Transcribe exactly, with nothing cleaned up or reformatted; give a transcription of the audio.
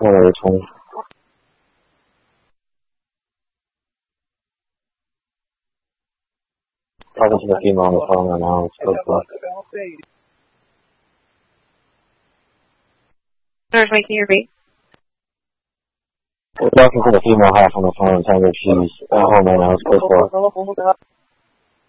那我冲。Talking to the female on the phone right now. It's so cool. Who's making your beat? We're talking to the female half on the phone, telling her she's at home right now. It's close.